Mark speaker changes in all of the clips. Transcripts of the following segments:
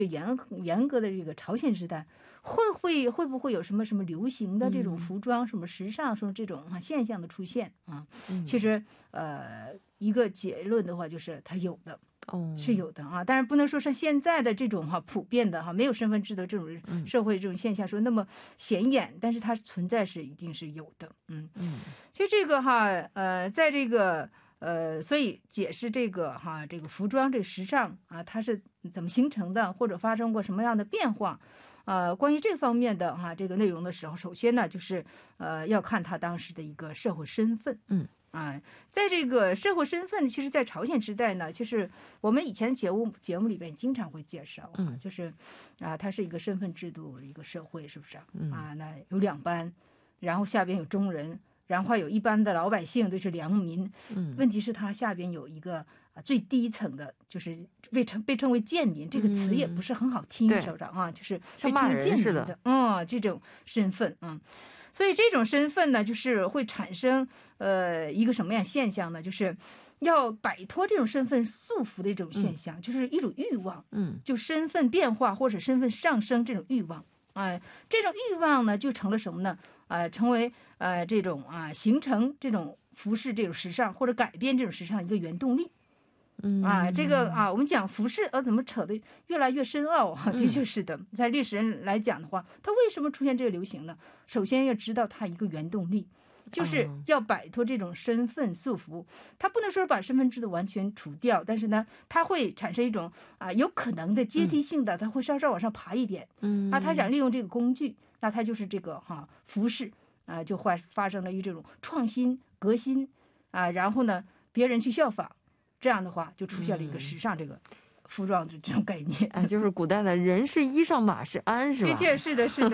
Speaker 1: 严格的这个朝鲜时代，会不会有什么流行的这种服装、什么时尚什么这种现象的出现啊？其实一个结论的话就是它有的。是有的啊，但是不能说是现在的这种普遍的没有身份制的这种社会这种现象说那么显眼，但是它存在是一定是有的。其实这个在这个所以解释这个这个服装这个时尚啊，它是怎么形成的，或者发生过什么样的变化。关于这方面的这个内容的时候，首先呢就是要看他当时的一个社会身份。在这个社会身份，其实在朝鲜时代呢，就是我们以前节目里边经常会介绍就是它是一个身份制度一个社会，是不是那有2班，然后下边有中人，然后还有一般的老百姓，都是良民。问题是它下边有一个最低层的，就是被称为贱民，这个词也不是很好听，是不是就是被称为贱民的这种身份。所以这种身份呢，就是会产生一个什么样现象呢？就是要摆脱这种身份束缚的一种现象，就是一种欲望。就身份变化或者身份上升这种欲望。这种欲望呢，就成了什么呢？成为这种形成这种服饰这种时尚或者改变这种时尚一个原动力。这个我们讲服饰怎么扯得越来越深奥的确是的。在历史人来讲的话，它为什么出现这个流行呢？首先要知道它一个原动力，就是要摆脱这种身份束缚。它不能说把身份制度完全除掉，但是呢，它会产生一种有可能的阶梯性的，它会稍稍往上爬一点。他想利用这个工具，那它就是这个服饰就会发生了这种创新革新然后呢，别人去效仿。这样的话就出现了一个时尚这个服装的这种概念。
Speaker 2: 就是古代的人是衣裳马是鞍，是吧？
Speaker 1: 的确是的是的。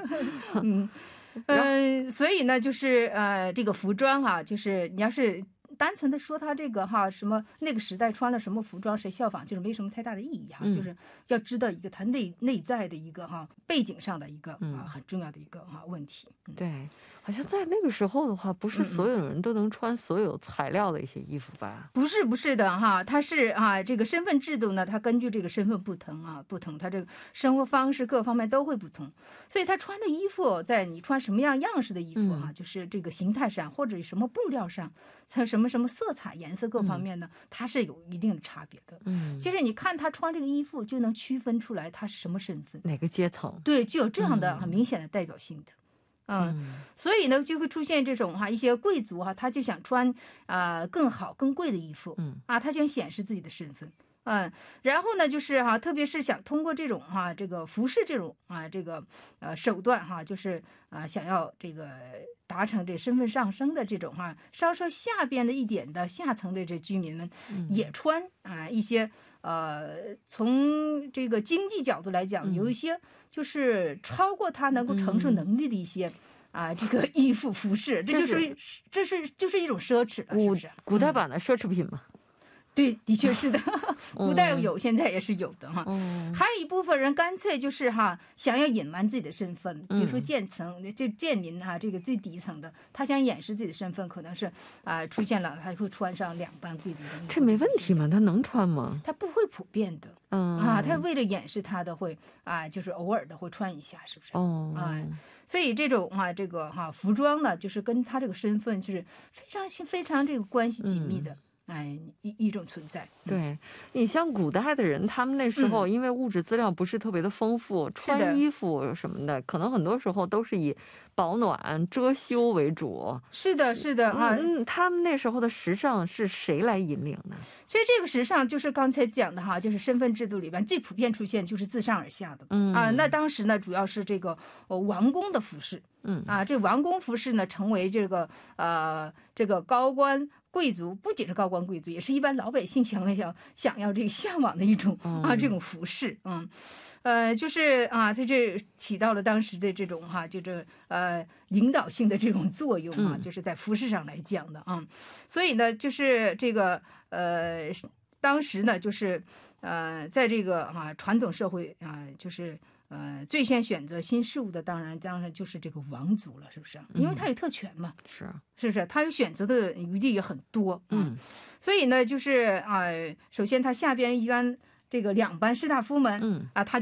Speaker 1: 所以呢就是这个服装就是你要是单纯的说他这个什么那个时代穿了什么服装谁效仿，就是没什么太大的意义就是要知道一个他内在的一个背景上的一个很重要的一个问题。
Speaker 2: 对，好像在那个时候的话，不是所有人都能穿所有材料的一些衣服吧？
Speaker 1: 不是的它是这个身份制度呢，它根据这个身份不同，它这个生活方式各方面都会不同，所以他穿的衣服，在你穿什么样式的衣服就是这个形态上或者什么布料上，才有什么色彩颜色各方面呢，它是有一定的差别的。其实你看他穿这个衣服就能区分出来他是什么身份，
Speaker 2: 哪个阶层。
Speaker 1: 对，具有这样的很明显的代表性的。所以呢就会出现这种一些贵族他就想穿更好更贵的衣服他就想显示自己的身份。然后呢就是特别是想通过这种这个服饰这种这个手段就是想要这个达成这身份上升的这种稍稍下边的一点的下层的这居民们也穿一些从这个经济角度来讲有一些就是超过他能够承受能力的一些这个衣服服饰，这就是一种奢侈了，是不是？
Speaker 2: 古代版的奢侈品嘛。
Speaker 1: 对，的确是的。古代有现在也是有的还有一部分人干脆就是想要隐瞒自己的身份，比如说贱民这个最底层的，他想掩饰自己的身份，可能是出现了他会穿上2班贵族的。
Speaker 2: 这没问题吗？他能穿吗？
Speaker 1: 他不会普遍的他为了掩饰他的会就是偶尔的会穿一下，是不是？所以这种这个服装呢，就是跟他这个身份就是非常这个关系紧密的一种存在。
Speaker 2: 对，你像古代的人，他们那时候因为物质资料不是特别的丰富，穿衣服什么的可能很多时候都是以保暖遮羞为主。
Speaker 1: 是的
Speaker 2: 他们那时候的时尚是谁来引领呢？
Speaker 1: 其实这个时尚就是刚才讲的就是身份制度里边最普遍出现就是自上而下的。那当时呢主要是这个王公的服饰。这王公服饰呢成为这个高官贵族，不仅是高官贵族，也是一般老百姓想要这个向往的一种这种服饰。就是它这起到了当时的这种就是领导性的这种作用就是在服饰上来讲的所以呢就是这个当时呢就是在这个传统社会就是最先选择新事物的当然就是这个王族了，是不是？因为他有特权嘛，是不是？他有选择的余地也很多所以呢就是首先他下边一般这个2班士大夫们他